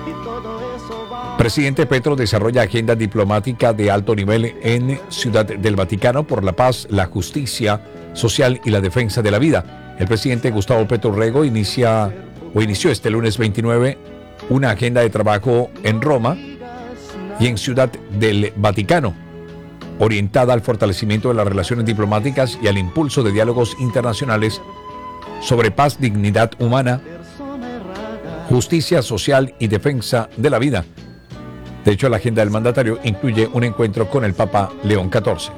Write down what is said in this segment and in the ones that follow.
Presidente Petro desarrolla agenda diplomática de alto nivel en Ciudad del Vaticano por la paz, la justicia social y la defensa de la vida. El presidente Gustavo Petro Rego inició este lunes 29 una agenda de trabajo en Roma y en Ciudad del Vaticano, orientada al fortalecimiento de las relaciones diplomáticas y al impulso de diálogos internacionales sobre paz, dignidad humana, justicia social y defensa de la vida. De hecho, la agenda del mandatario incluye un encuentro con el Papa León XIV.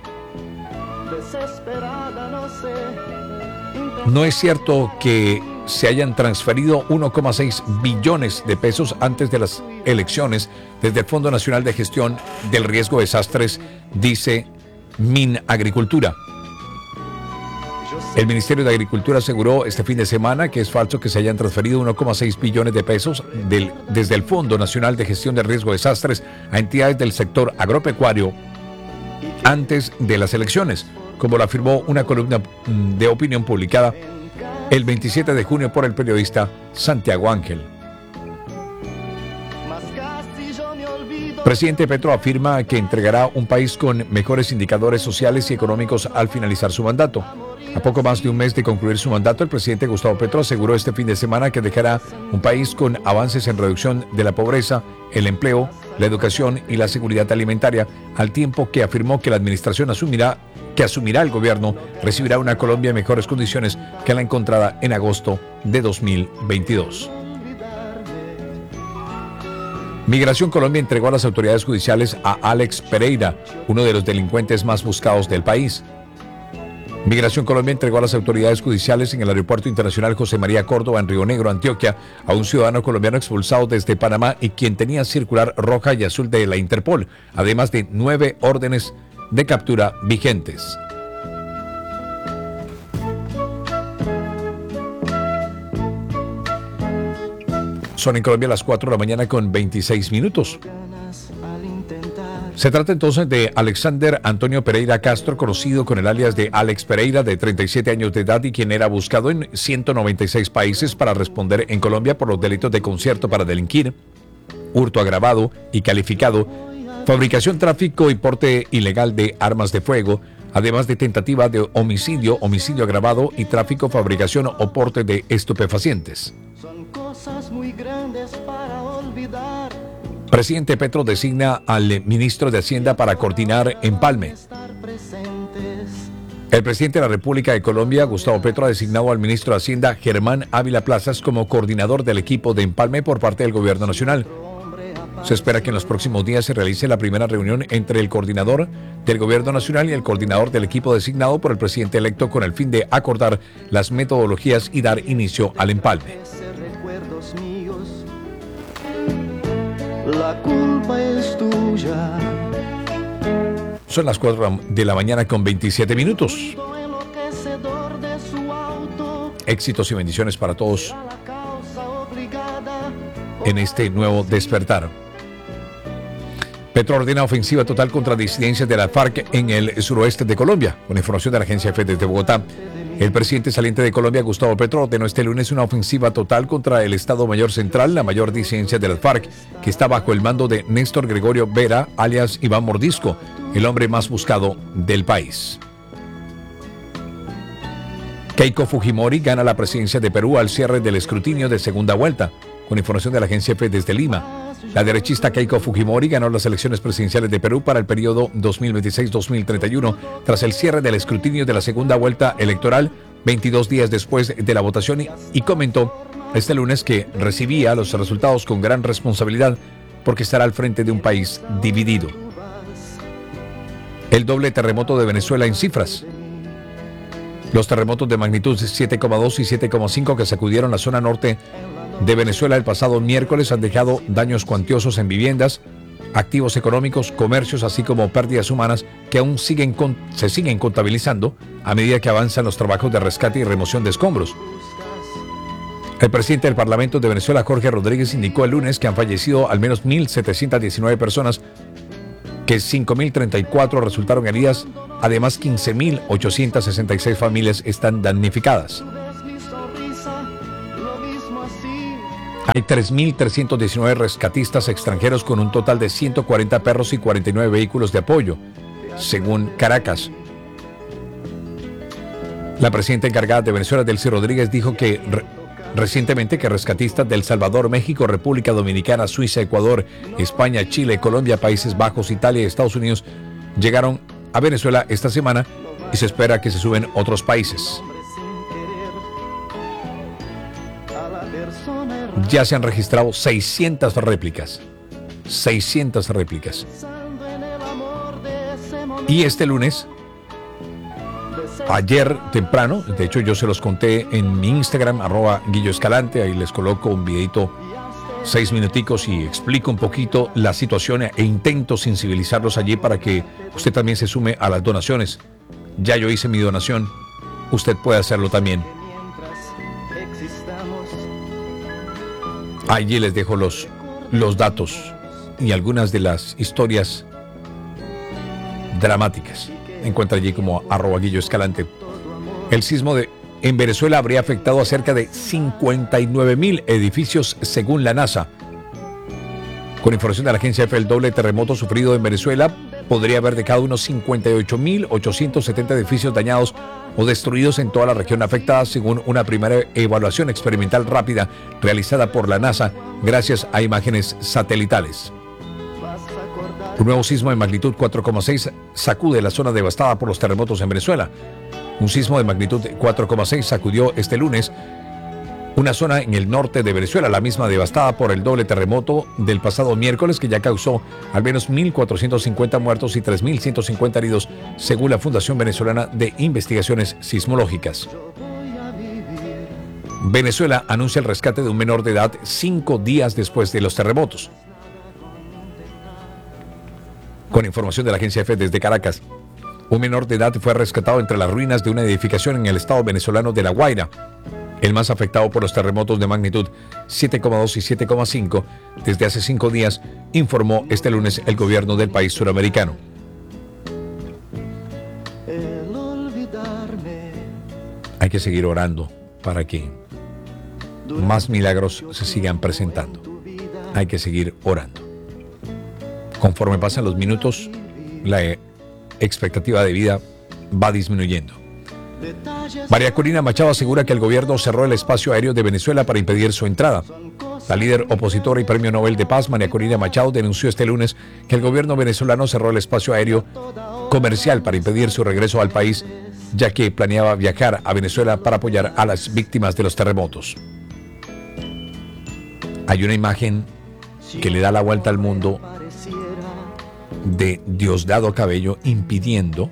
No es cierto que se hayan transferido 1,6 billones de pesos antes de las elecciones desde el Fondo Nacional de Gestión del Riesgo de Desastres, dice Minagricultura. El Ministerio de Agricultura aseguró este fin de semana que es falso que se hayan transferido 1,6 billones de pesos desde el Fondo Nacional de Gestión del Riesgo de Desastres a entidades del sector agropecuario antes de las elecciones, como lo afirmó una columna de opinión publicada el 27 de junio por el periodista Santiago Ángel. Presidente Petro afirma que entregará un país con mejores indicadores sociales y económicos al finalizar su mandato. A poco más de un mes de concluir su mandato, el presidente Gustavo Petro aseguró este fin de semana que dejará un país con avances en reducción de la pobreza, el empleo, la educación y la seguridad alimentaria, al tiempo que afirmó que la administración asumirá el gobierno recibirá una Colombia en mejores condiciones que la encontrada en agosto de 2022. Migración Colombia entregó a las autoridades judiciales a Alex Pereira, uno de los delincuentes más buscados del país. Migración Colombia entregó a las autoridades judiciales en el Aeropuerto Internacional José María Córdoba en Río Negro, Antioquia, a un ciudadano colombiano expulsado desde Panamá y quien tenía circular roja y azul de la Interpol, además de 9 órdenes de captura vigentes. Son en Colombia las 4 de la mañana con 26 minutos. Se trata entonces de Alexander Antonio Pereira Castro, conocido con el alias de Alex Pereira, de 37 años de edad y quien era buscado en 196 países para responder en Colombia por los delitos de concierto para delinquir, hurto agravado y calificado, fabricación, tráfico y porte ilegal de armas de fuego, además de tentativa de homicidio, homicidio agravado y tráfico, fabricación o porte de estupefacientes. Son cosas muy grandes para olvidar. Presidente Petro designa al ministro de Hacienda para coordinar Empalme. El presidente de la República de Colombia, Gustavo Petro, ha designado al ministro de Hacienda, Germán Ávila Plazas, como coordinador del equipo de Empalme por parte del gobierno nacional. Se espera que en los próximos días se realice la primera reunión entre el coordinador del gobierno nacional y el coordinador del equipo designado por el presidente electo con el fin de acordar las metodologías y dar inicio al empalme. La culpa es tuya. Son las 4 de la mañana con 27 minutos. Éxitos y bendiciones para todos en este nuevo despertar. Petro ordena ofensiva total contra disidencias de la FARC en el suroeste de Colombia. Con información de la agencia EFE desde Bogotá, el presidente saliente de Colombia, Gustavo Petro, ordenó este lunes una ofensiva total contra el Estado Mayor Central, la mayor disidencia de la FARC, que está bajo el mando de Néstor Gregorio Vera, alias Iván Mordisco, el hombre más buscado del país. Keiko Fujimori gana la presidencia de Perú al cierre del escrutinio de segunda vuelta. Con información de la agencia EFE desde Lima, la derechista Keiko Fujimori ganó las elecciones presidenciales de Perú para el periodo 2026-2031 tras el cierre del escrutinio de la segunda vuelta electoral 22 días después de la votación y comentó este lunes que recibía los resultados con gran responsabilidad porque estará al frente de un país dividido. El doble terremoto de Venezuela en cifras. Los terremotos de magnitud 7,2 y 7,5 que sacudieron la zona norte de Venezuela el pasado miércoles han dejado daños cuantiosos en viviendas, activos económicos, comercios, así como pérdidas humanas que aún se siguen contabilizando a medida que avanzan los trabajos de rescate y remoción de escombros. El presidente del Parlamento de Venezuela, Jorge Rodríguez, indicó el lunes que han fallecido al menos 1.719 personas, que 5.034 resultaron heridas, además 15.866 familias están damnificadas. Hay 3.319 rescatistas extranjeros con un total de 140 perros y 49 vehículos de apoyo, según Caracas. La presidenta encargada de Venezuela, Delcy Rodríguez, dijo que recientemente que rescatistas de El Salvador, México, República Dominicana, Suiza, Ecuador, España, Chile, Colombia, Países Bajos, Italia y Estados Unidos llegaron a Venezuela esta semana y se espera que se suben otros países. Ya se han registrado 600 réplicas. 600 réplicas. Y este lunes, ayer temprano, de hecho yo se los conté en mi Instagram, @GuilloEscalante, ahí les coloco un videito, 6 minuticos y explico un poquito la situación e intento sensibilizarlos allí para que usted también se sume a las donaciones. Ya yo hice mi donación, usted puede hacerlo también. Allí les dejo los datos y algunas de las historias dramáticas. Encuentra allí como @GuilloEscalante. El sismo en Venezuela habría afectado a cerca de 59.000 edificios según la NASA. Con información de la agencia EFE, el doble terremoto sufrido en Venezuela podría haber dejado unos 58.870 edificios dañados o destruidos en toda la región afectada, según una primera evaluación experimental rápida realizada por la NASA gracias a imágenes satelitales. Un nuevo sismo de magnitud 4,6 sacude la zona devastada por los terremotos en Venezuela. Un sismo de magnitud 4,6 sacudió este lunes una zona en el norte de Venezuela, la misma devastada por el doble terremoto del pasado miércoles, que ya causó al menos 1.450 muertos y 3.150 heridos, según la Fundación Venezolana de Investigaciones Sismológicas. Venezuela anuncia el rescate de un menor de edad 5 días después de los terremotos. Con información de la agencia EFE desde Caracas, un menor de edad fue rescatado entre las ruinas de una edificación en el estado venezolano de La Guaira, el más afectado por los terremotos de magnitud 7,2 y 7,5 desde hace 5 días, informó este lunes el gobierno del país suramericano. Hay que seguir orando para que más milagros se sigan presentando. Hay que seguir orando. Conforme pasan los minutos, la expectativa de vida va disminuyendo. María Corina Machado asegura que el gobierno cerró el espacio aéreo de Venezuela para impedir su entrada. La líder opositora y premio Nobel de Paz, María Corina Machado, denunció este lunes que el gobierno venezolano cerró el espacio aéreo comercial para impedir su regreso al país, ya que planeaba viajar a Venezuela para apoyar a las víctimas de los terremotos. Hay una imagen que le da la vuelta al mundo de Diosdado Cabello impidiendo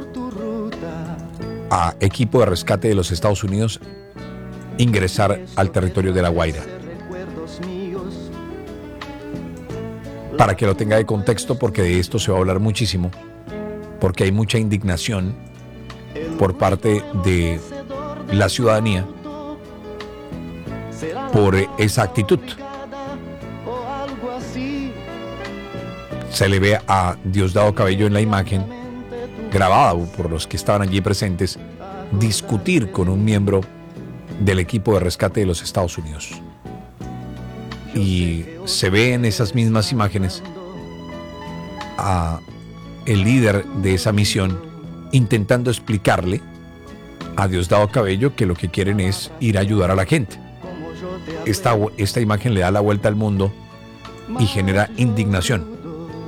a equipo de rescate de los Estados Unidos ingresar al territorio de La Guaira. Para que lo tenga de contexto, porque de esto se va a hablar muchísimo, porque hay mucha indignación por parte de la ciudadanía por esa actitud. Se le ve a Diosdado Cabello en la imagen, grabada por los que estaban allí presentes, discutir con un miembro del equipo de rescate de los Estados Unidos. Y se ve en esas mismas imágenes a el líder de esa misión intentando explicarle a Diosdado Cabello que lo que quieren es ir a ayudar a la gente. Esta imagen le da la vuelta al mundo y genera indignación.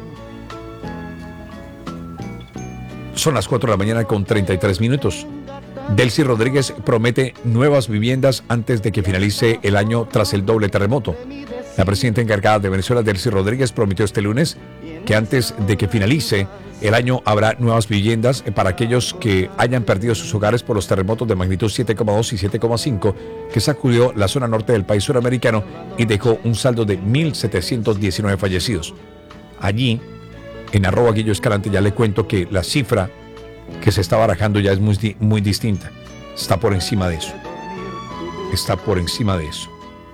Son las 4 de la mañana con 33 minutos. Delcy Rodríguez promete nuevas viviendas antes de que finalice el año tras el doble terremoto. La presidenta encargada de Venezuela, Delcy Rodríguez, prometió este lunes que antes de que finalice el año habrá nuevas viviendas para aquellos que hayan perdido sus hogares por los terremotos de magnitud 7,2 y 7,5 que sacudió la zona norte del país suramericano y dejó un saldo de 1.719 fallecidos. Allí, en @GuilloEscalante, ya le cuento que la cifra que se está barajando ya es muy distinta. Está por encima de eso. Está por encima de eso.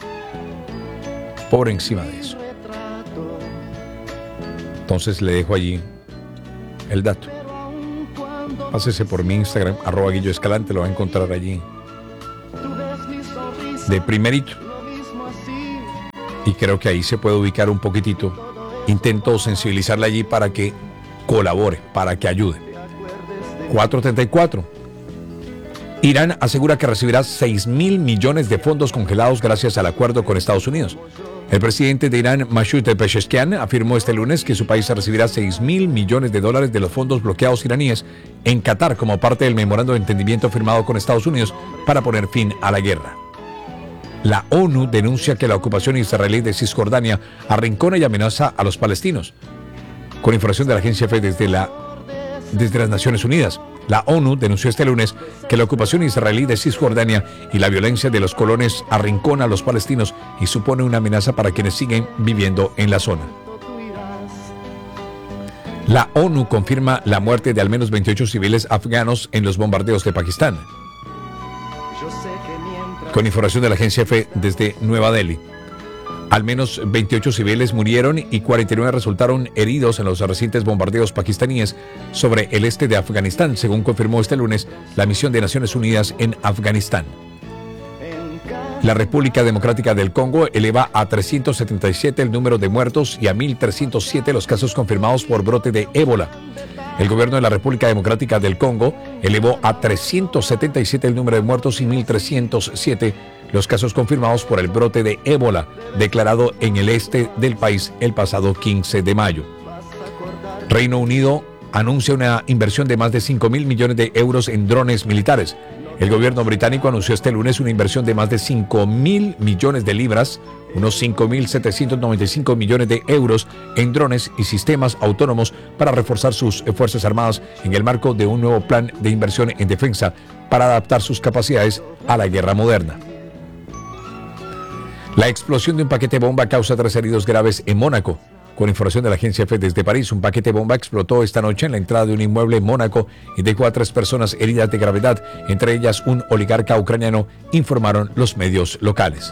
Por encima de eso. Entonces le dejo allí el dato. Pásese por mi Instagram, @GuilloEscalante, lo va a encontrar allí de primerito. Y creo que ahí se puede ubicar un poquitito. Intento sensibilizarla allí para que colabore, para que ayude. 434. Irán asegura que recibirá 6.000 millones de fondos congelados gracias al acuerdo con Estados Unidos. El presidente de Irán, Masoud Pezeshkian, afirmó este lunes que su país recibirá 6.000 millones de dólares de los fondos bloqueados iraníes en Qatar como parte del memorando de entendimiento firmado con Estados Unidos para poner fin a la guerra. La ONU denuncia que la ocupación israelí de Cisjordania arrincona y amenaza a los palestinos. Con información de la agencia EFE desde las Naciones Unidas, la ONU denunció este lunes que la ocupación israelí de Cisjordania y la violencia de los colones arrincona a los palestinos y supone una amenaza para quienes siguen viviendo en la zona. La ONU confirma la muerte de al menos 28 civiles afganos en los bombardeos de Pakistán. Con información de la agencia EFE desde Nueva Delhi, al menos 28 civiles murieron y 49 resultaron heridos en los recientes bombardeos pakistaníes sobre el este de Afganistán, según confirmó este lunes la misión de Naciones Unidas en Afganistán. La República Democrática del Congo eleva a 377 el número de muertos y a 1.307 los casos confirmados por brote de ébola. El gobierno de la República Democrática del Congo elevó a 377 el número de muertos y 1.307 los casos confirmados por el brote de ébola declarado en el este del país el pasado 15 de mayo. Reino Unido anuncia una inversión de más de 5.000 millones de euros en drones militares. El gobierno británico anunció este lunes una inversión de más de 5.000 millones de libras, unos 5.795 millones de euros en drones y sistemas autónomos para reforzar sus fuerzas armadas en el marco de un nuevo plan de inversión en defensa para adaptar sus capacidades a la guerra moderna. La explosión de un paquete bomba causa 3 heridos graves en Mónaco. Con información de la agencia EFE desde París, un paquete bomba explotó esta noche en la entrada de un inmueble en Mónaco y dejó a 3 personas heridas de gravedad, entre ellas un oligarca ucraniano, informaron los medios locales.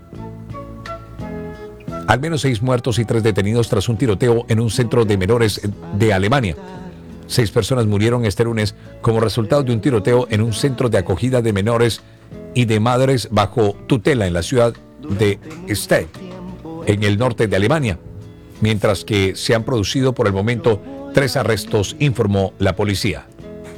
Al menos 6 muertos y 3 detenidos tras un tiroteo en un centro de menores de Alemania. 6 personas murieron este lunes como resultado de un tiroteo en un centro de acogida de menores y de madres bajo tutela en la ciudad de Stade, en el norte de Alemania, mientras que se han producido por el momento 3 arrestos, informó la policía.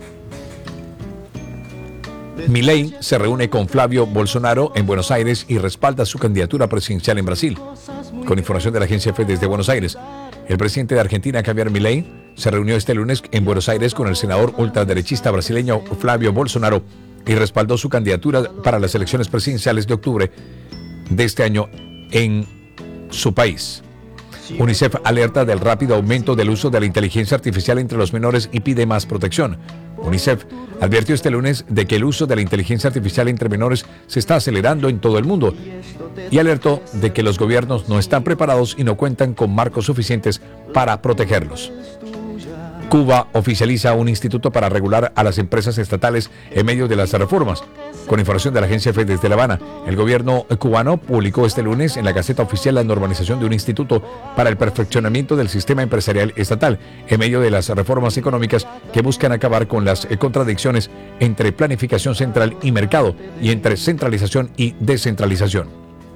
Milei se reúne con Flavio Bolsonaro en Buenos Aires y respalda su candidatura presidencial en Brasil. Con información de la agencia EFE desde Buenos Aires, el presidente de Argentina, Javier Milei, se reunió este lunes en Buenos Aires con el senador ultraderechista brasileño Flavio Bolsonaro y respaldó su candidatura para las elecciones presidenciales de octubre de este año en su país. UNICEF alerta del rápido aumento del uso de la inteligencia artificial entre los menores y pide más protección. UNICEF advirtió este lunes de que el uso de la inteligencia artificial entre menores se está acelerando en todo el mundo y alertó de que los gobiernos no están preparados y no cuentan con marcos suficientes para protegerlos. Cuba oficializa un instituto para regular a las empresas estatales en medio de las reformas. Con información de la agencia EFE desde La Habana, el gobierno cubano publicó este lunes en la Gaceta Oficial la normalización de un instituto para el perfeccionamiento del sistema empresarial estatal en medio de las reformas económicas que buscan acabar con las contradicciones entre planificación central y mercado y entre centralización y descentralización.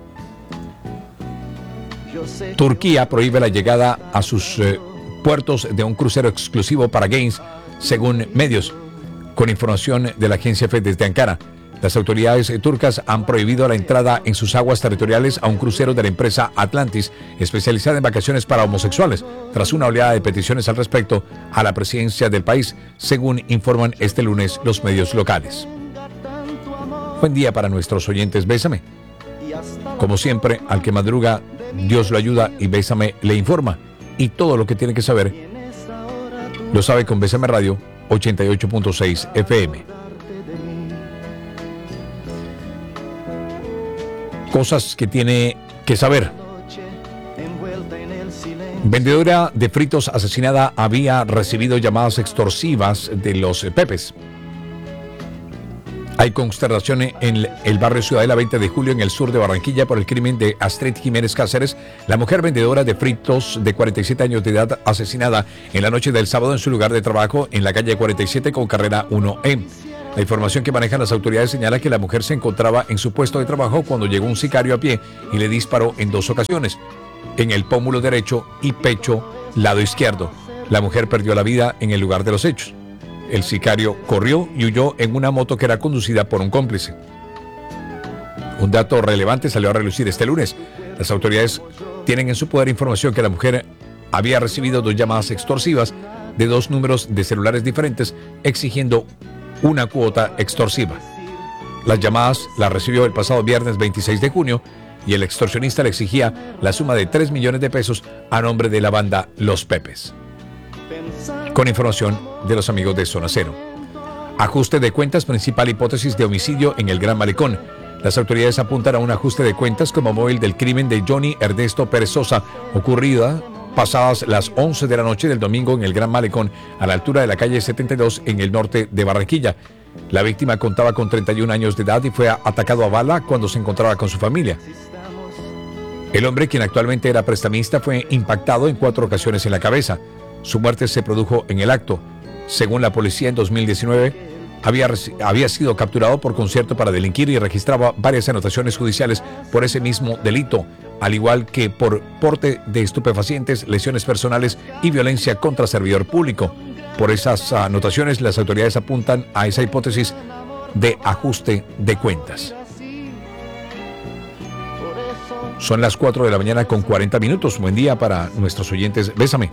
Turquía prohíbe la llegada a sus puertos de un crucero exclusivo para gays, según medios. Con información de la agencia EFE desde Ankara, las autoridades turcas han prohibido la entrada en sus aguas territoriales a un crucero de la empresa Atlantis, especializada en vacaciones para homosexuales, tras una oleada de peticiones al respecto a la presidencia del país, según informan este lunes los medios locales. Buen día para nuestros oyentes. Bésame. Como siempre, al que madruga, Dios lo ayuda y Bésame le informa. Y todo lo que tiene que saber lo sabe con Bésame Radio 88.6 FM. Cosas que tiene que saber. Vendedora de fritos asesinada había recibido llamadas extorsivas de los Pepes. Hay consternación en el barrio Ciudadela 20 de Julio, en el sur de Barranquilla, por el crimen de Astrid Jiménez Cáceres, la mujer vendedora de fritos de 47 años de edad, asesinada en la noche del sábado en su lugar de trabajo en la calle 47 con carrera 1E. La información que manejan las autoridades señala que la mujer se encontraba en su puesto de trabajo cuando llegó un sicario a pie y le disparó en 2 ocasiones, en el pómulo derecho y pecho lado izquierdo. La mujer perdió la vida en el lugar de los hechos. El sicario corrió y huyó en una moto que era conducida por un cómplice. Un dato relevante salió a relucir este lunes. Las autoridades tienen en su poder información que la mujer había recibido 2 llamadas extorsivas de 2 números de celulares diferentes exigiendo una cuota extorsiva. Las llamadas las recibió el pasado viernes 26 de junio y el extorsionista le exigía la suma de 3 millones de pesos a nombre de la banda Los Pepes. Con información de los amigos de Zona Cero. Ajuste de cuentas, principal hipótesis de homicidio en el Gran Malecón. Las autoridades apuntan a un ajuste de cuentas como móvil del crimen de Johnny Ernesto Pérez Sosa, ocurrida pasadas las 11 de la noche del domingo en el Gran Malecón, a la altura de la calle 72 en el norte de Barranquilla. La víctima contaba con 31 años de edad y fue atacado a bala cuando se encontraba con su familia. El hombre, quien actualmente era prestamista, fue impactado en 4 ocasiones en la cabeza. Su muerte se produjo en el acto. Según la policía, en 2019 había sido capturado por concierto para delinquir y registraba varias anotaciones judiciales por ese mismo delito, al igual que por porte de estupefacientes, lesiones personales y violencia contra servidor público. Por esas anotaciones, las autoridades apuntan a esa hipótesis de ajuste de cuentas. Son las 4 de la mañana con 40 minutos. Buen día para nuestros oyentes. Bésame.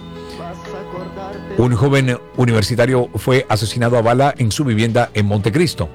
Un joven universitario fue asesinado a bala en su vivienda en Montecristo.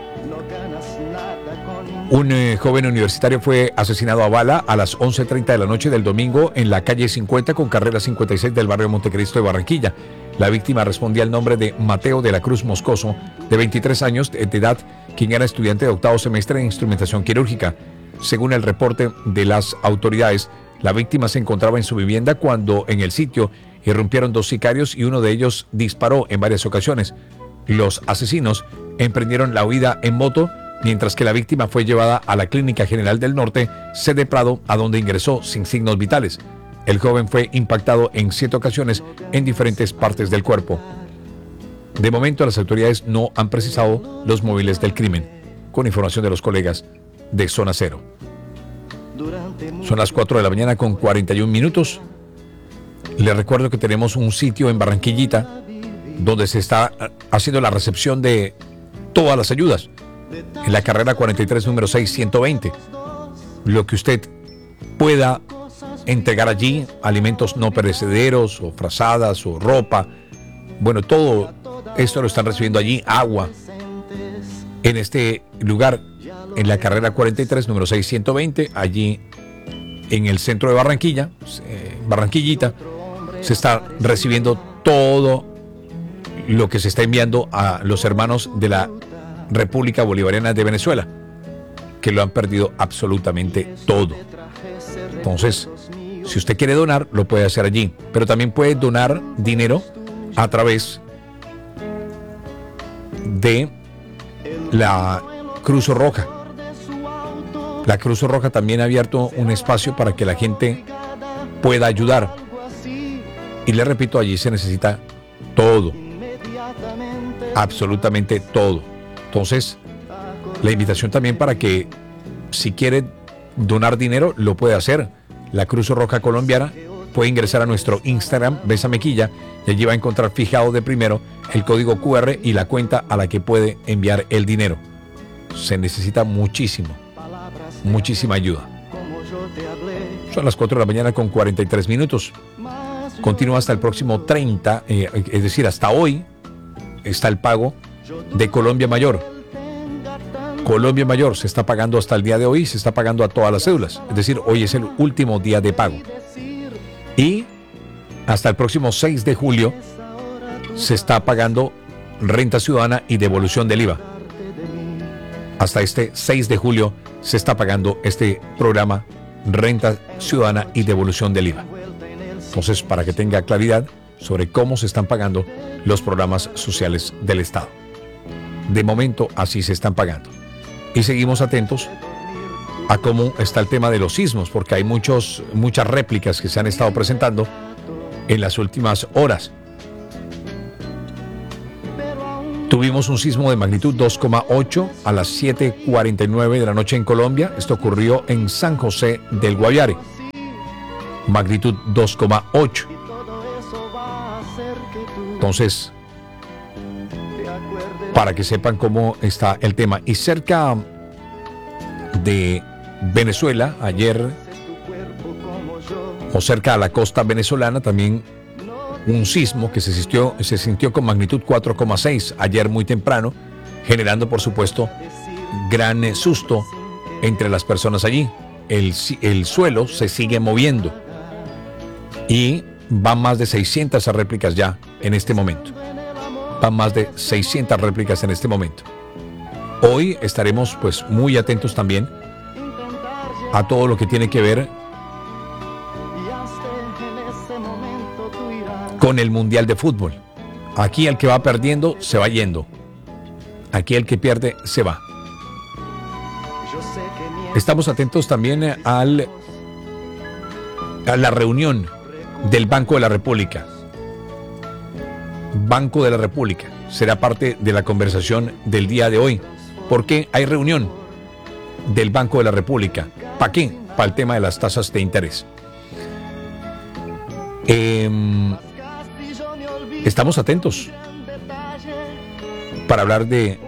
Un joven universitario fue asesinado a bala a las 11:30 de la noche del domingo en la calle 50 con carrera 56 del barrio Montecristo de Barranquilla. La víctima respondía al nombre de Mateo de la Cruz Moscoso, de 23 años de edad, quien era estudiante de 8º semestre en instrumentación quirúrgica. Según el reporte de las autoridades, la víctima se encontraba en su vivienda cuando en el sitio irrumpieron 2 sicarios y uno de ellos disparó en varias ocasiones. Los asesinos emprendieron la huida en moto, mientras que la víctima fue llevada a la Clínica General del Norte, sede Prado, a donde ingresó sin signos vitales. El joven fue impactado en 7 ocasiones en diferentes partes del cuerpo. De momento, las autoridades no han precisado los móviles del crimen, con información de los colegas de Zona Cero. Son las 4 de la mañana con 41 minutos. Les recuerdo que tenemos un sitio en Barranquillita donde se está haciendo la recepción de todas las ayudas. En la carrera 43, número 6120. Lo que usted pueda entregar allí, alimentos no perecederos, o frazadas, o ropa. Bueno, todo esto lo están recibiendo allí, agua. En este lugar, en la carrera 43, número 6120, allí en el centro de Barranquilla, Barranquillita, se está recibiendo todo lo que se está enviando a los hermanos de la República Bolivariana de Venezuela, que lo han perdido absolutamente todo. Entonces, si usted quiere donar, lo puede hacer allí, pero también puede donar dinero a través de la Cruz Roja. La Cruz Roja también ha abierto un espacio para que la gente pueda ayudar. Y le repito, allí se necesita todo, absolutamente todo. Entonces, la invitación también para que, si quiere donar dinero, lo puede hacer. La Cruz Roja Colombiana puede ingresar a nuestro Instagram, Besamequilla, y allí va a encontrar fijado de primero el código QR y la cuenta a la que puede enviar el dinero. Se necesita muchísima ayuda. Son las 4 de la mañana con 43 minutos. Continúa hasta el próximo 30, es decir, hasta hoy está el pago de Colombia Mayor. Colombia Mayor se está pagando hasta el día de hoy, se está pagando a todas las cédulas. Es decir, hoy es el último día de pago. Y hasta el próximo 6 de julio se está pagando renta ciudadana y devolución del IVA. Hasta este 6 de julio se está pagando este programa renta ciudadana y devolución del IVA. Entonces, para que tenga claridad sobre cómo se están pagando los programas sociales del Estado. De momento, así se están pagando. Y seguimos atentos a cómo está el tema de los sismos, porque hay muchas réplicas que se han estado presentando en las últimas horas. Tuvimos un sismo de magnitud 2,8 a las 7:49 de la noche en Colombia. Esto ocurrió en San José del Guaviare. Magnitud 2,8. Entonces, para que sepan cómo está el tema. Y cerca de Venezuela, ayer, o cerca a la costa venezolana, también un sismo que se sintió con magnitud 4,6 ayer muy temprano, generando, por supuesto, gran susto entre las personas allí. El suelo se sigue moviendo y van más de 600 réplicas ya en este momento. Van más de 600 réplicas en este momento. Hoy estaremos pues muy atentos también a todo lo que tiene que ver con el Mundial de Fútbol. Aquí el que va perdiendo se va yendo. Aquí el que pierde se va. Estamos atentos también a la reunión del Banco de la República. Banco de la República será parte de la conversación del día de hoy. ¿Por qué hay reunión del Banco de la República? ¿Para qué? Para el tema de las tasas de interés. Estamos atentos para hablar de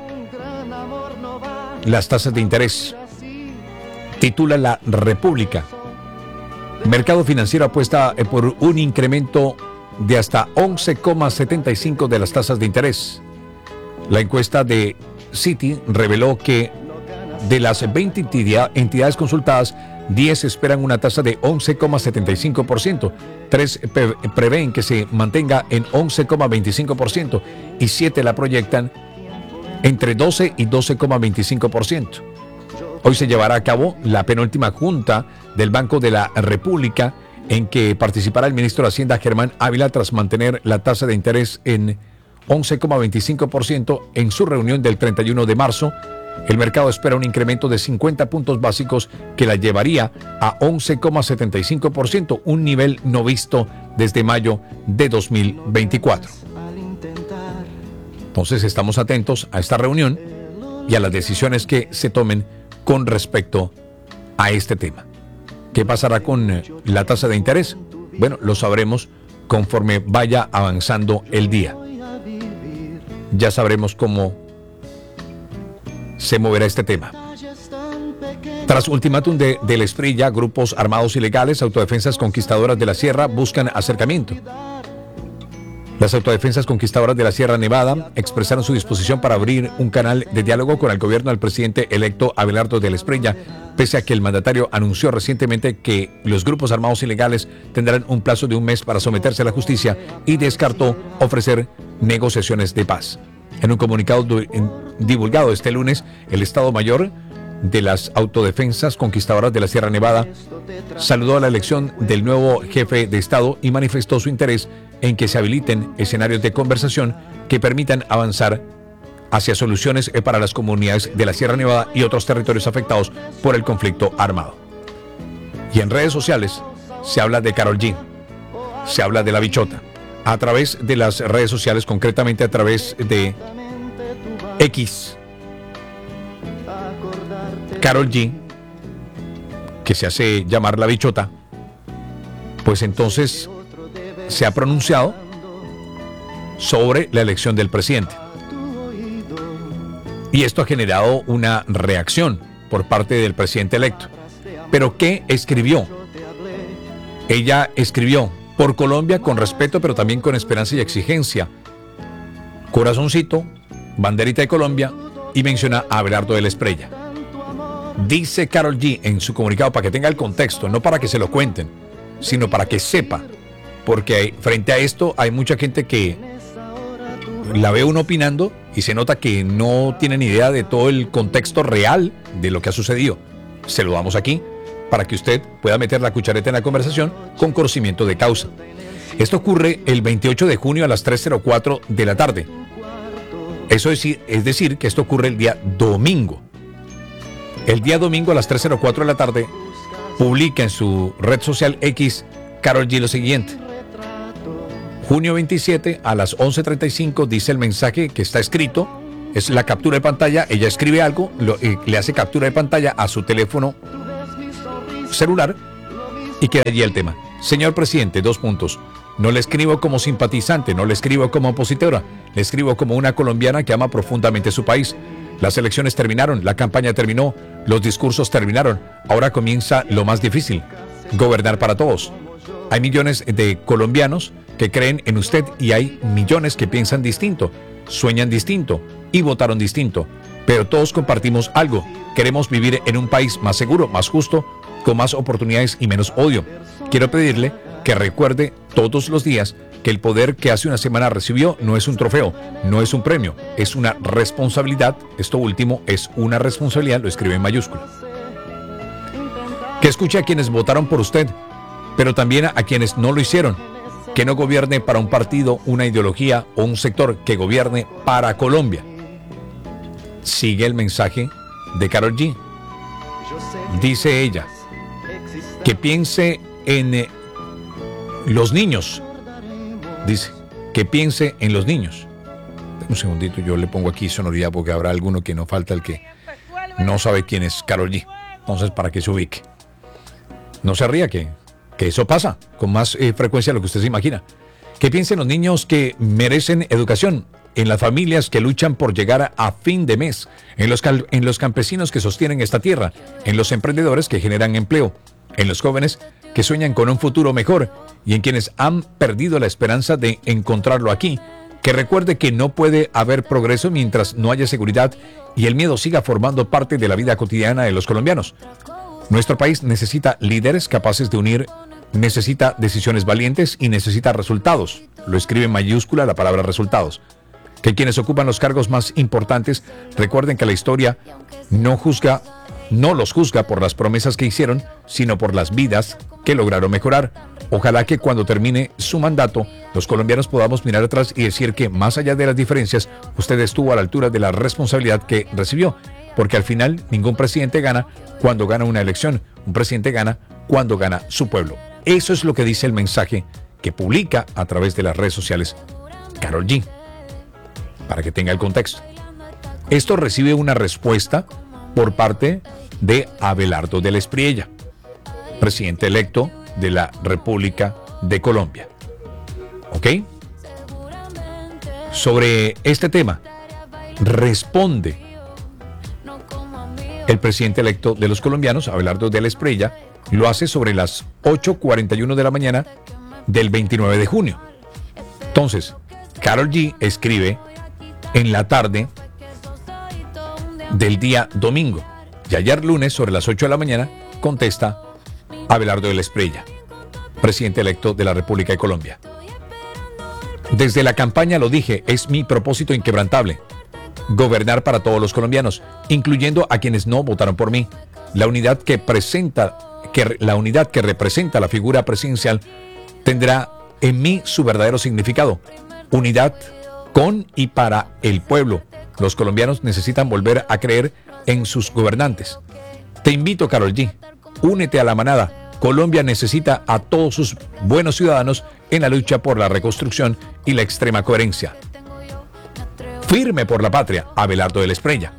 las tasas de interés. Titula La República. Mercado financiero apuesta por un incremento de hasta 11,75 de las tasas de interés. La encuesta de Citi reveló que de las 20 entidades consultadas, 10 esperan una tasa de 11,75%, 3 prevén que se mantenga en 11,25% y 7 la proyectan entre 12 y 12,25%. Hoy se llevará a cabo la penúltima junta del Banco de la República, en que participará el ministro de Hacienda Germán Ávila tras mantener la tasa de interés en 11,25% en su reunión del 31 de marzo. El mercado espera un incremento de 50 puntos básicos que la llevaría a 11,75%, un nivel no visto desde mayo de 2024. Entonces estamos atentos a esta reunión y a las decisiones que se tomen con respecto a este tema. ¿Qué pasará con la tasa de interés? Bueno, lo sabremos conforme vaya avanzando el día. Ya sabremos cómo se moverá este tema. Tras ultimátum del Esprilla, grupos armados ilegales, autodefensas conquistadoras de la Sierra buscan acercamiento. Las autodefensas conquistadoras de la Sierra Nevada expresaron su disposición para abrir un canal de diálogo con el gobierno del presidente electo Abelardo del Esprilla, pese a que el mandatario anunció recientemente que los grupos armados ilegales tendrán un plazo de un mes para someterse a la justicia y descartó ofrecer negociaciones de paz. En un comunicado divulgado este lunes, el Estado Mayor de las Autodefensas Conquistadoras de la Sierra Nevada saludó la elección del nuevo jefe de Estado y manifestó su interés en que se habiliten escenarios de conversación que permitan avanzar hacia soluciones para las comunidades de la Sierra Nevada y otros territorios afectados por el conflicto armado. Y en redes sociales se habla de Karol G, se habla de La Bichota. A través de las redes sociales, concretamente a través de X, Karol G, que se hace llamar La Bichota, pues entonces se ha pronunciado sobre la elección del presidente. Y esto ha generado una reacción por parte del presidente electo. ¿Pero qué escribió? Ella escribió: por Colombia con respeto, pero también con esperanza y exigencia. Corazoncito, banderita de Colombia, y menciona a Abelardo del Esprilla. Dice Karol G en su comunicado, para que tenga el contexto, no para que se lo cuenten, sino para que sepa, porque frente a esto hay mucha gente que la ve uno opinando y se nota que no tienen idea de todo el contexto real de lo que ha sucedido. Se lo damos aquí para que usted pueda meter la cuchareta en la conversación con conocimiento de causa. Esto ocurre el 28 de junio a las 3:04 de la tarde. Eso es decir, que esto ocurre el día domingo. El día domingo a las 3:04 de la tarde publica en su red social X Karol G lo siguiente: Junio 27 a las 11:35 dice el mensaje que está escrito. Es la captura de pantalla. Ella escribe algo, le hace captura de pantalla a su teléfono celular y queda allí el tema. Señor presidente, 2 puntos. No le escribo como simpatizante, no le escribo como opositora, le escribo como una colombiana que ama profundamente su país. Las elecciones terminaron, la campaña terminó, los discursos terminaron. Ahora comienza lo más difícil, gobernar para todos. Hay millones de colombianos que creen en usted y hay millones que piensan distinto, sueñan distinto y votaron distinto. Pero todos compartimos algo. Queremos vivir en un país más seguro, más justo, con más oportunidades y menos odio. Quiero pedirle que recuerde todos los días que el poder que hace una semana recibió no es un trofeo, no es un premio, es una responsabilidad. Esto último es una responsabilidad, lo escribe en mayúscula. Que escuche a quienes votaron por usted, pero también a quienes no lo hicieron. Que no gobierne para un partido, una ideología o un sector, que gobierne para Colombia. Sigue el mensaje de Karol G. Dice ella que piense en los niños. Dice que piense en los niños. Un segundito, yo le pongo aquí sonoridad porque habrá alguno que no falta, el que no sabe quién es Karol G. Entonces, para que se ubique. No se ría, que eso pasa con más frecuencia de lo que usted se imagina. Que piense en los niños que merecen educación, en las familias que luchan por llegar a fin de mes, en los campesinos que sostienen esta tierra, en los emprendedores que generan empleo, en los jóvenes que sueñan con un futuro mejor y en quienes han perdido la esperanza de encontrarlo aquí. Que recuerde que no puede haber progreso mientras no haya seguridad y el miedo siga formando parte de la vida cotidiana de los colombianos. Nuestro país necesita líderes capaces de unir, necesita decisiones valientes y necesita resultados. Lo escribe en mayúscula la palabra resultados. Que quienes ocupan los cargos más importantes recuerden que la historia no los juzga por las promesas que hicieron, sino por las vidas que lograron mejorar. Ojalá que cuando termine su mandato, los colombianos podamos mirar atrás y decir que, más allá de las diferencias, usted estuvo a la altura de la responsabilidad que recibió. Porque al final, ningún presidente gana cuando gana una elección. Un presidente gana cuando gana su pueblo. Eso es lo que dice el mensaje que publica a través de las redes sociales Karol G. Para que tenga el contexto. Esto recibe una respuesta por parte de Abelardo del Espriella, presidente electo de la República de Colombia. ¿Ok? Sobre este tema responde el presidente electo de los colombianos, Abelardo del Espriella. Lo hace sobre las 8:41 de la mañana del 29 de junio. Entonces, Karol G escribe en la tarde del día domingo. Y ayer lunes, sobre las 8 de la mañana, contesta Abelardo del Espriella, presidente electo de la República de Colombia. Desde la campaña lo dije, es mi propósito inquebrantable. Gobernar para todos los colombianos, incluyendo a quienes no votaron por mí. La unidad que representa la figura presidencial tendrá en mí su verdadero significado. Unidad con y para el pueblo. Los colombianos necesitan volver a creer en sus gobernantes. Te invito, Karol G. Únete a la manada. Colombia necesita a todos sus buenos ciudadanos en la lucha por la reconstrucción y la extrema coherencia. Firme por la patria, Abelardo del Espriella.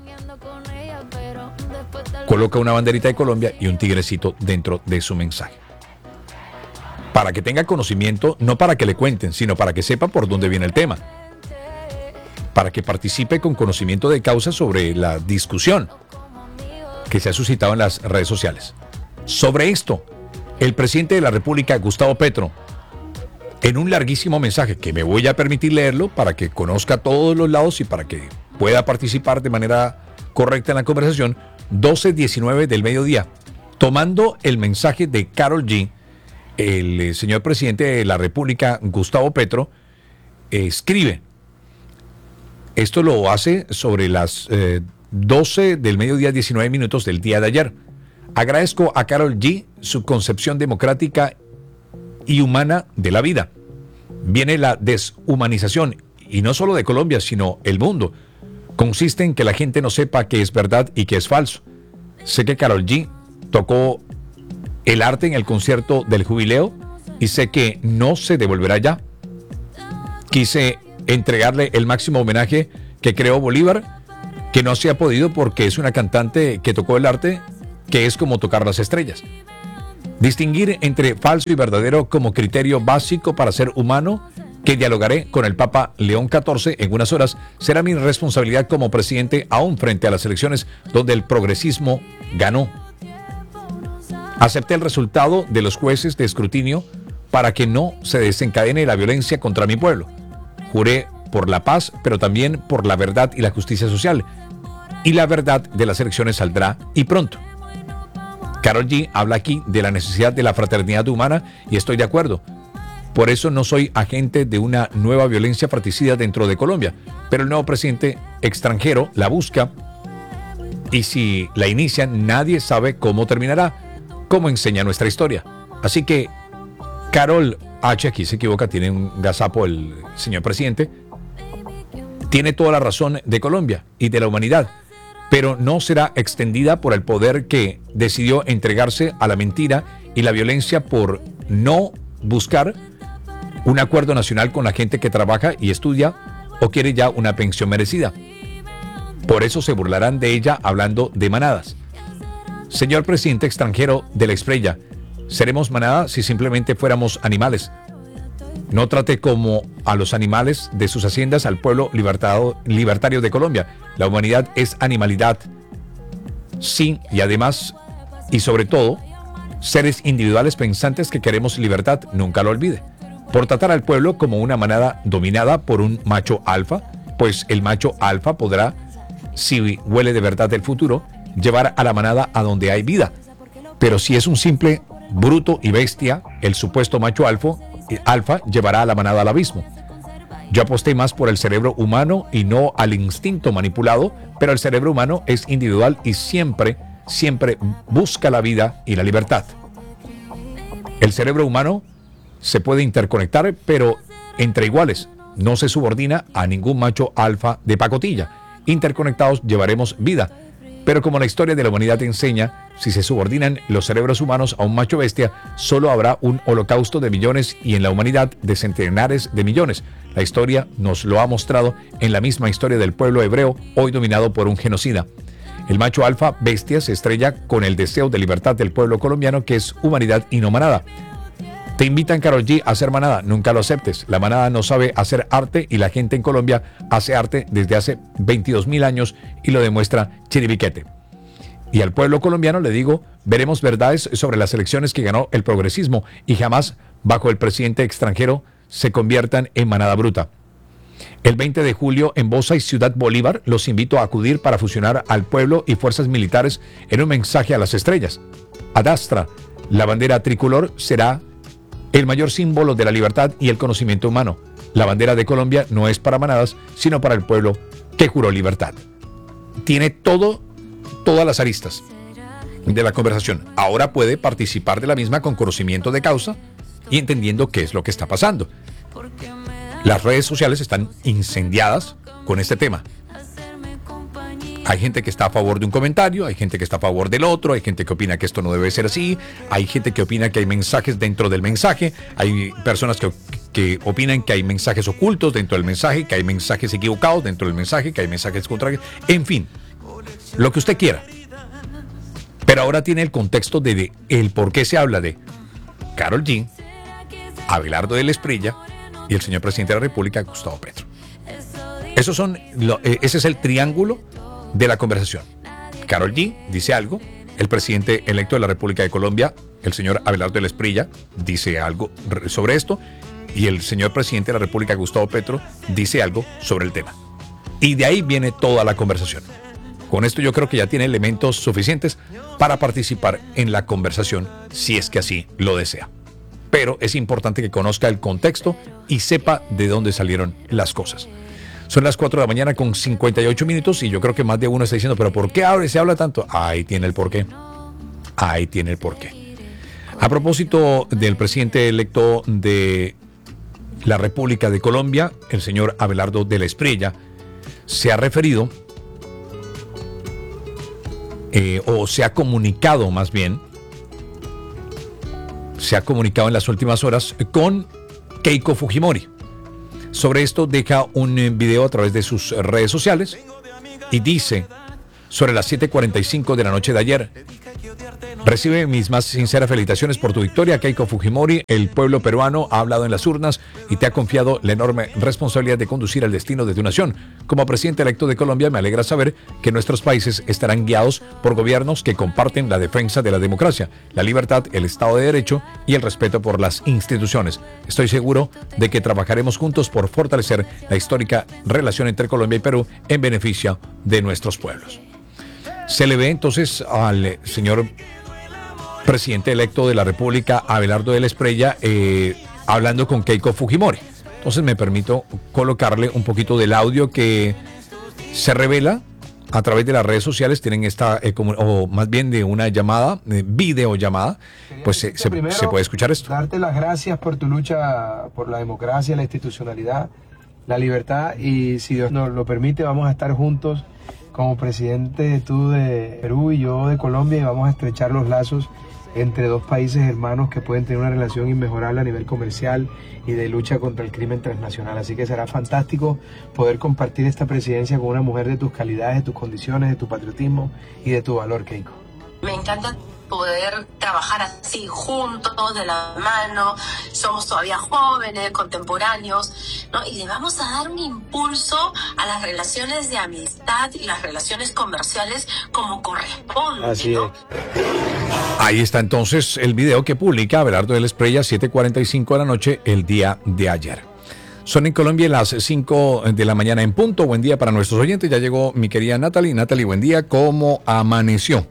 Coloca una banderita de Colombia y un tigrecito dentro de su mensaje. Para que tenga conocimiento, no para que le cuenten, sino para que sepa por dónde viene el tema. Para que participe con conocimiento de causa sobre la discusión que se ha suscitado en las redes sociales. Sobre esto, el presidente de la República, Gustavo Petro, en un larguísimo mensaje que me voy a permitir leerlo para que conozca todos los lados y para que pueda participar de manera correcta en la conversación, 12:19 del mediodía, tomando el mensaje de Karol G, el señor presidente de la República, Gustavo Petro, escribe. Esto lo hace sobre las 12 del mediodía, 19 minutos del día de ayer. Agradezco a Karol G su concepción democrática y humana de la vida. Viene la deshumanización, y no solo de Colombia, sino el mundo. Consiste en que la gente no sepa qué es verdad y qué es falso. Sé que Karol G tocó el arte en el concierto del jubileo y sé que no se devolverá ya. Quise entregarle el máximo homenaje que creó Bolívar, que no se ha podido porque es una cantante que tocó el arte, que es como tocar las estrellas. Distinguir entre falso y verdadero como criterio básico para ser humano, que dialogaré con el Papa León XIV en unas horas, será mi responsabilidad como presidente aún frente a las elecciones donde el progresismo ganó. Acepté el resultado de los jueces de escrutinio para que no se desencadene la violencia contra mi pueblo. Juré por la paz, pero también por la verdad y la justicia social. Y la verdad de las elecciones saldrá y pronto. Karol G habla aquí de la necesidad de la fraternidad humana y estoy de acuerdo. Por eso no soy agente de una nueva violencia fratricida dentro de Colombia, pero el nuevo presidente extranjero la busca y si la inician nadie sabe cómo terminará, como enseña nuestra historia. Así que Karol H, aquí se equivoca, tiene un gazapo el señor presidente, tiene toda la razón de Colombia y de la humanidad, pero no será extendida por el poder que decidió entregarse a la mentira y la violencia por no buscar un acuerdo nacional con la gente que trabaja y estudia o quiere ya una pensión merecida. Por eso se burlarán de ella hablando de manadas. Señor presidente extranjero de la Esprella, seremos manada si simplemente fuéramos animales. No trate como a los animales de sus haciendas al pueblo libertario de Colombia. La humanidad es animalidad. Sí, y además, y sobre todo, seres individuales pensantes que queremos libertad, nunca lo olvide. Por tratar al pueblo como una manada dominada por un macho alfa, pues el macho alfa podrá, si huele de verdad el futuro, llevar a la manada a donde hay vida. Pero si es un simple bruto y bestia, el supuesto macho alfa llevará a la manada al abismo. Yo aposté más por el cerebro humano y no al instinto manipulado, pero el cerebro humano es individual y siempre busca la vida y la libertad. El cerebro humano se puede interconectar, pero entre iguales. No se subordina a ningún macho alfa de pacotilla. Interconectados llevaremos vida. Pero como la historia de la humanidad enseña, si se subordinan los cerebros humanos a un macho bestia, solo habrá un holocausto de millones y en la humanidad de centenares de millones. La historia nos lo ha mostrado en la misma historia del pueblo hebreo, hoy dominado por un genocida. El macho alfa bestia se estrella con el deseo de libertad del pueblo colombiano, que es humanidad y no manada. Te invitan, Karol G, a hacer manada, nunca lo aceptes. La manada no sabe hacer arte y la gente en Colombia hace arte desde hace 22.000 años y lo demuestra Chiribiquete. Y al pueblo colombiano le digo, veremos verdades sobre las elecciones que ganó el progresismo y jamás bajo el presidente extranjero se conviertan en manada bruta. El 20 de julio en Bosa y Ciudad Bolívar los invito a acudir para fusionar al pueblo y fuerzas militares en un mensaje a las estrellas. Adastra, la bandera tricolor será el mayor símbolo de la libertad y el conocimiento humano. La bandera de Colombia no es para manadas, sino para el pueblo que juró libertad. Tiene todas las aristas de la conversación. Ahora puede participar de la misma con conocimiento de causa y entendiendo qué es lo que está pasando. Las redes sociales están incendiadas con este tema. Hay gente que está a favor de un comentario, hay gente que está a favor del otro, hay gente que opina que esto no debe ser así, hay gente que opina que hay mensajes dentro del mensaje, hay personas que opinan que hay mensajes ocultos dentro del mensaje, que hay mensajes equivocados dentro del mensaje, que hay mensajes contrarios, en fin, lo que usted quiera. Pero ahora tiene el contexto de el por qué se habla de Karol G, Abelardo de la Esprilla y el señor presidente de la República, Gustavo Petro. Ese es el triángulo de la conversación. Karol G dice algo, el presidente electo de la República de Colombia, el señor Abelardo de la Esprilla, dice algo sobre esto, y el señor presidente de la República, Gustavo Petro, dice algo sobre el tema. Y de ahí viene toda la conversación. Con esto yo creo que ya tiene elementos suficientes para participar en la conversación, si es que así lo desea. Pero es importante que conozca el contexto y sepa de dónde salieron las cosas. Son las 4 de la mañana con 58 minutos y yo creo que más de uno está diciendo, ¿pero por qué se habla tanto? Ahí tiene el porqué. Ahí tiene el porqué. A propósito del presidente electo de la República de Colombia, el señor Abelardo de la Esprilla, se ha referido, o se ha comunicado más bien, se ha comunicado en las últimas horas con Keiko Fujimori. Sobre esto deja un video a través de sus redes sociales y dice, sobre las 7:45 de la noche de ayer, recibe mis más sinceras felicitaciones por tu victoria, Keiko Fujimori. El pueblo peruano ha hablado en las urnas y te ha confiado la enorme responsabilidad de conducir el destino de tu nación. Como presidente electo de Colombia, me alegra saber que nuestros países estarán guiados por gobiernos que comparten la defensa de la democracia, la libertad, el Estado de Derecho y el respeto por las instituciones. Estoy seguro de que trabajaremos juntos por fortalecer la histórica relación entre Colombia y Perú en beneficio de nuestros pueblos. Se le ve entonces al señor presidente electo de la República, Abelardo de la Espriella, hablando con Keiko Fujimori. Entonces me permito colocarle un poquito del audio que se revela a través de las redes sociales. Tienen esta, o más bien de una llamada, videollamada, pues se puede escuchar esto. Darte las gracias por tu lucha por la democracia, la institucionalidad, la libertad, y si Dios nos lo permite vamos a estar juntos como presidente, tú de Perú y yo de Colombia, y vamos a estrechar los lazos entre dos países hermanos que pueden tener una relación inmejorable a nivel comercial y de lucha contra el crimen transnacional. Así que será fantástico poder compartir esta presidencia con una mujer de tus calidades, de tus condiciones, de tu patriotismo y de tu valor, Keiko. Me encanta poder trabajar así juntos, de la mano. Somos todavía jóvenes, contemporáneos, ¿no? Y le vamos a dar un impulso a las relaciones de amistad y las relaciones comerciales como corresponde. Así ¿no? es. Ahí está entonces el video que publica Abelardo de la Espriella, 7:45 de la noche, el día de ayer. Son en Colombia las 5 de la mañana en punto. Buen día para nuestros oyentes. Ya llegó mi querida Natalie. Natalie, buen día. ¿Cómo amaneció?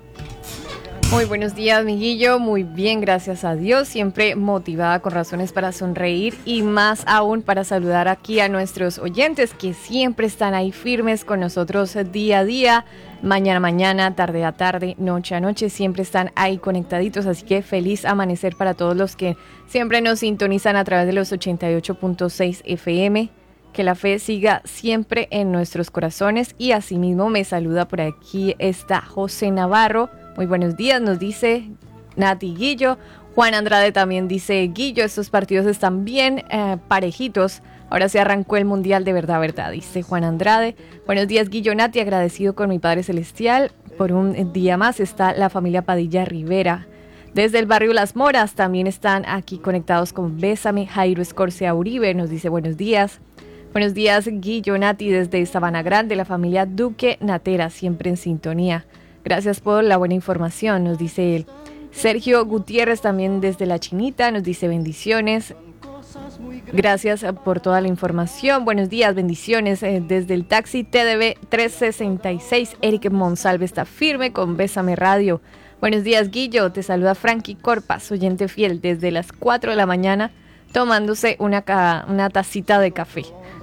Muy buenos días, Miguillo. Muy bien, gracias a Dios. Siempre motivada, con razones para sonreír y más aún para saludar aquí a nuestros oyentes que siempre están ahí firmes con nosotros día a día, mañana a mañana, tarde a tarde, noche a noche. Siempre están ahí conectaditos. Así que feliz amanecer para todos los que siempre nos sintonizan a través de los 88.6 FM. Que la fe siga siempre en nuestros corazones. Y asimismo me saluda por aquí está José Navarro. Muy buenos días, nos dice Nati Guillo. Juan Andrade también dice, Guillo, estos partidos están bien parejitos. Ahora se arrancó el Mundial de verdad, dice Juan Andrade. Buenos días, Guillo, Nati, agradecido con mi Padre Celestial. Por un día más está la familia Padilla Rivera. Desde el barrio Las Moras también están aquí conectados con Bésame. Jairo Escorcia Uribe nos dice buenos días. Buenos días, Guillo, Nati, desde Sabana Grande, la familia Duque Natera, siempre en sintonía. Gracias por la buena información, nos dice él. Sergio Gutiérrez también desde La Chinita, nos dice bendiciones. Gracias por toda la información. Buenos días, bendiciones. Desde el taxi TDB 366, Eric Monsalve está firme con Bésame Radio. Buenos días, Guillo. Te saluda Frankie Corpas, oyente fiel, desde las 4 de la mañana, tomándose una tacita de café.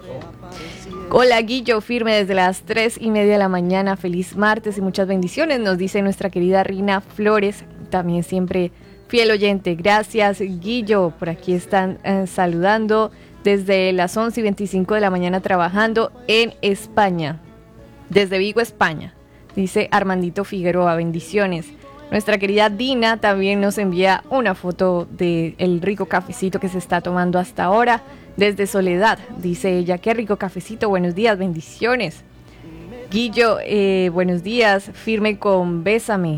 Hola, Guillo, firme desde las 3:30 de la mañana. Feliz martes y muchas bendiciones, nos dice nuestra querida Rina Flores, también siempre fiel oyente. Gracias, Guillo. Por aquí están saludando desde las 11:25 de la mañana, trabajando en España, desde Vigo, España. Dice Armandito Figueroa, bendiciones. Nuestra querida Dina también nos envía una foto del rico cafecito que se está tomando hasta ahora. Desde Soledad, dice ella, qué rico cafecito, buenos días, bendiciones. Guillo, buenos días, firme con Bésame.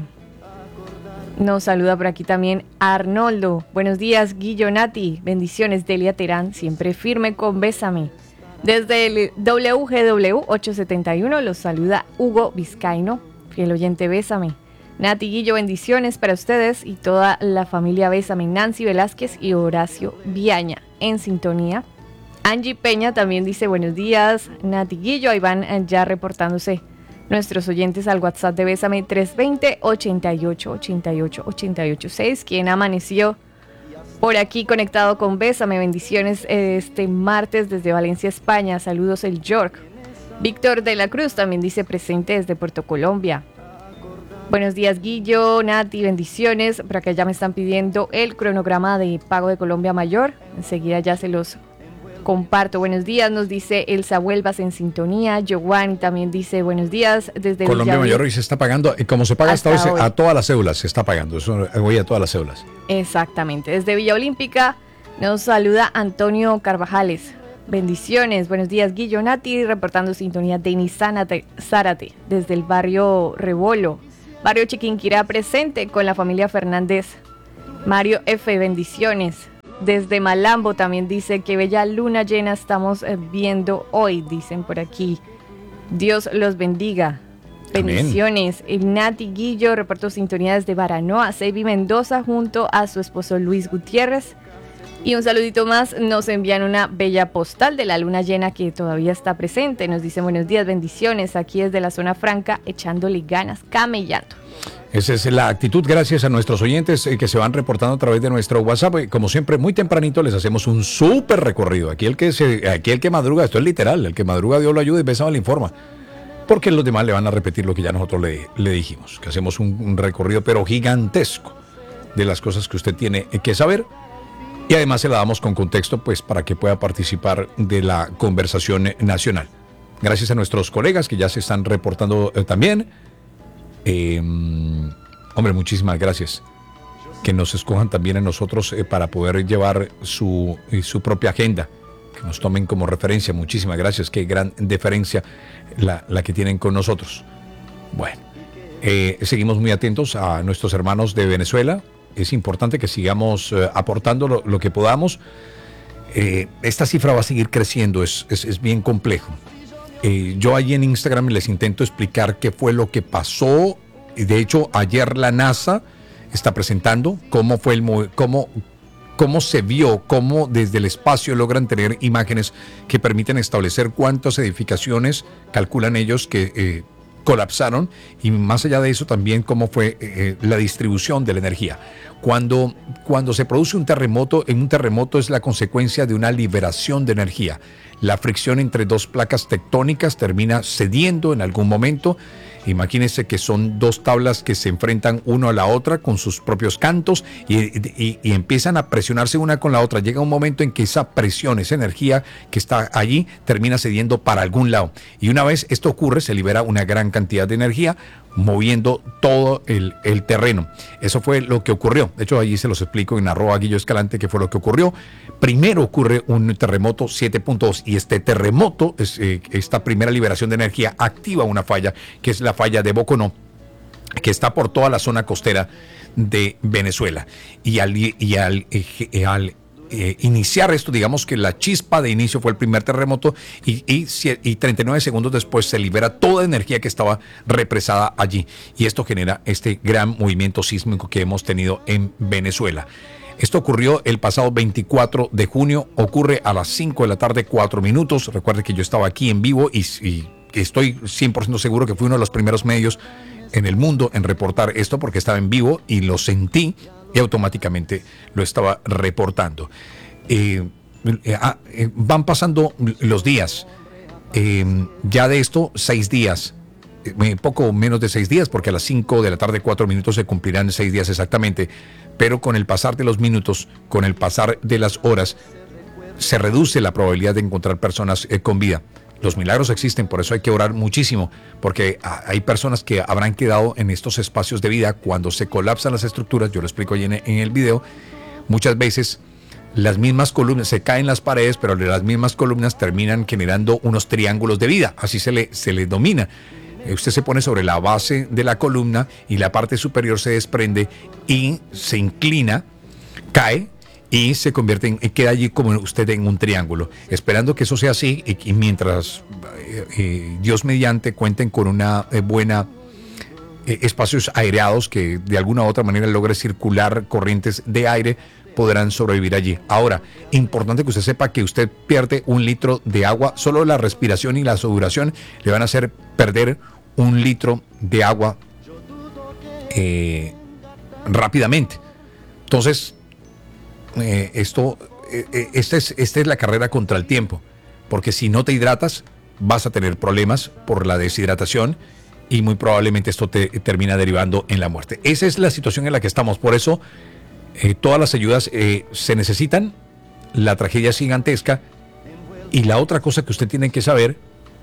Nos saluda por aquí también Arnoldo. Buenos días, Guillo, Nati, bendiciones. Delia Terán, siempre firme con Bésame. Desde el WGW 871 los saluda Hugo Vizcaíno, fiel oyente Bésame. Nati, Guillo, bendiciones para ustedes y toda la familia Bésame. Nancy Velázquez y Horacio Viaña en sintonía. Angie Peña también dice buenos días, Nati, Guillo. Ahí van ya reportándose nuestros oyentes al WhatsApp de Bésame 320-88-88-886. Quien amaneció por aquí conectado con Bésame, bendiciones este martes desde Valencia, España. Saludos, el York. Víctor de la Cruz también dice presente desde Puerto Colombia. Buenos días, Guillo, Nati, bendiciones. Por acá ya me están pidiendo el cronograma de pago de Colombia Mayor. Enseguida ya se los comparto. Buenos días, nos dice Elsa Huelvas en sintonía. Giovanni también dice buenos días desde Colombia Mayor hoy se está pagando, como se paga hasta hoy, a todas las cédulas se está pagando. Eso hoy a todas las cédulas. Exactamente. Desde Villa Olímpica nos saluda Antonio Carvajales. Bendiciones, buenos días Guillo, Nati, reportando sintonía Denis Zárate desde el barrio Rebolo, barrio Chiquinquirá presente con la familia Fernández. Mario F, bendiciones. Desde Malambo también dice que bella luna llena estamos viendo hoy, dicen por aquí. Dios los bendiga. Bendiciones. Nati Guillo, reportó sintonía desde Baranoa, Seibi Mendoza junto a su esposo Luis Gutiérrez. Y un saludito más, nos envían una bella postal de la luna llena que todavía está presente. Nos dice buenos días, bendiciones, aquí desde la zona franca, echándole ganas, camellando. Esa es la actitud, gracias a nuestros oyentes que se van reportando a través de nuestro WhatsApp. Como siempre, muy tempranito les hacemos un súper recorrido. Aquí el que madruga, esto es literal, el que madruga Dios lo ayuda y Besado le informa. Porque los demás le van a repetir lo que ya nosotros le dijimos, que hacemos un recorrido pero gigantesco de las cosas que usted tiene que saber. Y además se la damos con contexto pues para que pueda participar de la conversación nacional. Gracias a nuestros colegas que ya se están reportando también. Hombre, muchísimas gracias. Que nos escojan también a nosotros para poder llevar su propia agenda. Que nos tomen como referencia. Muchísimas gracias. Qué gran deferencia la que tienen con nosotros. Bueno, seguimos muy atentos a nuestros hermanos de Venezuela. Es importante que sigamos aportando lo que podamos. Esta cifra va a seguir creciendo, es bien complejo. Yo ahí en Instagram les intento explicar qué fue lo que pasó. De hecho, ayer la NASA está presentando cómo fue cómo se vio, cómo desde el espacio logran tener imágenes que permiten establecer cuántas edificaciones calculan ellos que colapsaron, y más allá de eso también cómo fue la distribución de la energía. Cuando se produce un terremoto, en un terremoto es la consecuencia de una liberación de energía. La fricción entre dos placas tectónicas termina cediendo en algún momento. Imagínense que son dos tablas que se enfrentan uno a la otra con sus propios cantos y empiezan a presionarse una con la otra. Llega un momento en que esa presión, esa energía que está allí, termina cediendo para algún lado. Y una vez esto ocurre, se libera una gran cantidad de energía moviendo todo el terreno. Eso fue lo que ocurrió. De hecho, allí se los explico en @GuilloEscalante qué fue lo que ocurrió. Primero ocurre un terremoto 7.2 y este terremoto, esta primera liberación de energía, activa una falla, que es la falla de Boconó, que está por toda la zona costera de Venezuela. Y al iniciar esto, digamos que la chispa de inicio fue el primer terremoto y 39 segundos después se libera toda energía que estaba represada allí. Y esto genera este gran movimiento sísmico que hemos tenido en Venezuela. Esto ocurrió el pasado 24 de junio, ocurre a las 5 de la tarde, 4 minutos. Recuerde que yo estaba aquí en vivo y estoy 100% seguro que fui uno de los primeros medios en el mundo en reportar esto porque estaba en vivo y lo sentí y automáticamente lo estaba reportando. Van pasando los días. Ya de esto, 6 días. Poco menos de 6 días, porque a las 5 de la tarde, 4 minutos se cumplirán 6 días exactamente. Pero con el pasar de los minutos, con el pasar de las horas, se reduce la probabilidad de encontrar personas con vida. Los milagros existen, por eso hay que orar muchísimo, porque hay personas que habrán quedado en estos espacios de vida cuando se colapsan las estructuras. Yo lo explico ahí en el video. Muchas veces las mismas columnas, se caen las paredes, pero las mismas columnas terminan generando unos triángulos de vida, así se le domina. Usted se pone sobre la base de la columna y la parte superior se desprende y se inclina, cae y se convierte queda allí como usted en un triángulo, esperando que eso sea así y mientras Dios mediante cuenten con una buena espacios aireados que de alguna u otra manera logre circular corrientes de aire, podrán sobrevivir allí. Ahora, importante que usted sepa que usted pierde 1 litro de agua, solo la respiración y la sudoración le van a hacer perder 1 litro de agua rápidamente. Entonces, esta es la carrera contra el tiempo, porque si no te hidratas vas a tener problemas por la deshidratación y muy probablemente esto te termina derivando en la muerte. Esa es la situación en la que estamos. Por eso todas las ayudas se necesitan. La tragedia es gigantesca y la otra cosa que usted tiene que saber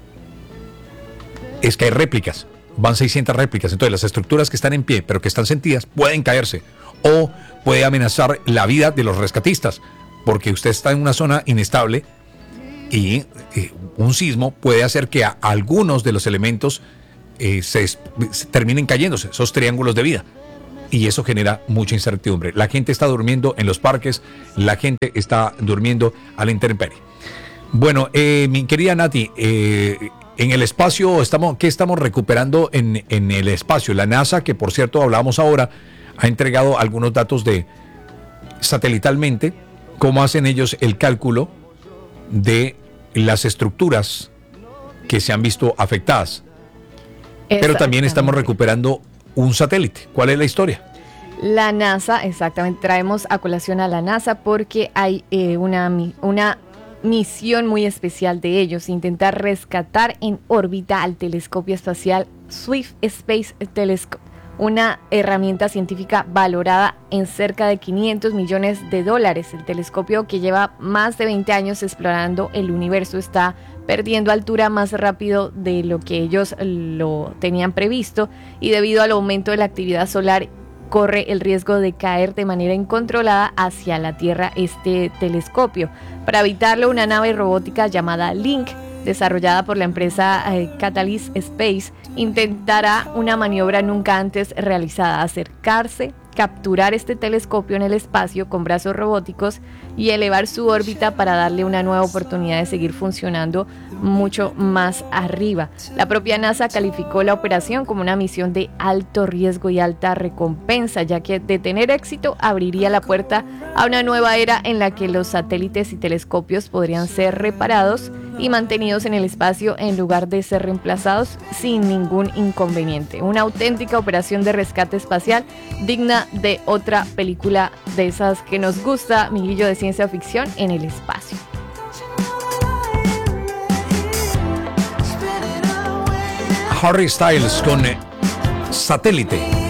es que hay réplicas. Van 600 réplicas. Entonces las estructuras que están en pie pero que están sentidas pueden caerse o puede amenazar la vida de los rescatistas, porque usted está en una zona inestable Y un sismo puede hacer que algunos de los elementos se terminen cayéndose, esos triángulos de vida. Y eso genera mucha incertidumbre. La gente está durmiendo en los parques, la gente está durmiendo a la intemperie. Bueno, mi querida Nati, en el espacio, ¿qué estamos recuperando en el espacio? La NASA, que por cierto hablábamos ahora, ha entregado algunos datos de satelitalmente, cómo hacen ellos el cálculo de las estructuras que se han visto afectadas. Pero también estamos recuperando un satélite. ¿Cuál es la historia? La NASA, exactamente, traemos a colación a la NASA porque hay una misión muy especial de ellos, intentar rescatar en órbita al telescopio espacial Swift Space Telescope, una herramienta científica valorada en cerca de $500 millones. El telescopio, que lleva más de 20 años explorando el universo, está perdiendo altura más rápido de lo que ellos lo tenían previsto, y debido al aumento de la actividad solar corre el riesgo de caer de manera incontrolada hacia la Tierra este telescopio. Para evitarlo, una nave robótica llamada Link, desarrollada por la empresa Catalyst Space, intentará una maniobra nunca antes realizada: acercarse, capturar este telescopio en el espacio con brazos robóticos y elevar su órbita para darle una nueva oportunidad de seguir funcionando mucho más arriba. La propia NASA calificó la operación como una misión de alto riesgo y alta recompensa, ya que de tener éxito abriría la puerta a una nueva era en la que los satélites y telescopios podrían ser reparados y mantenidos en el espacio en lugar de ser reemplazados sin ningún inconveniente. Una auténtica operación de rescate espacial digna de otra película de esas que nos gusta, Miguillo, de ciencia ficción en el espacio. Harry Styles con Satélite.